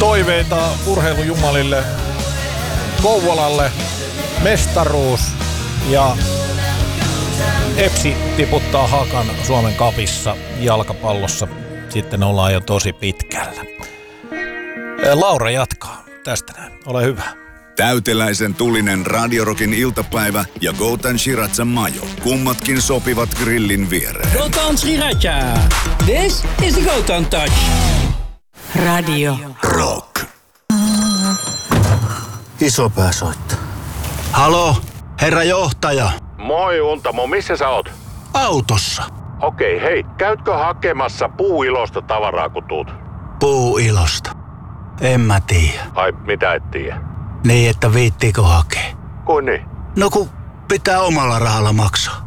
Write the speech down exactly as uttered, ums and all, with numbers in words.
toiveita urheilujumalille, Kouvolalle, mestaruus ja Epsi tiputtaa Hakan Suomen Cupissa jalkapallossa. Sitten ollaan jo tosi pitkällä. Laura jatkaa tästä näin. Ole hyvä. Täyteläisen tulinen Radio Rockin iltapäivä ja Gautam Shirazan majo. Kummatkin sopivat grillin viereen. Gautam Shiraza. This is the Gautam Touch. Radio Rock. Isopää soittaa. Halo, herra johtaja. Moi Untamo, missä sä oot? Autossa. Okei, hei, käytkö hakemassa puuilosta tavaraa kun tuut? Puuilosta. En mä tiedä. Ai, mitä et tiedä? Niin, että viittiikö hakea? Kuin niin? No kun pitää omalla rahalla maksaa.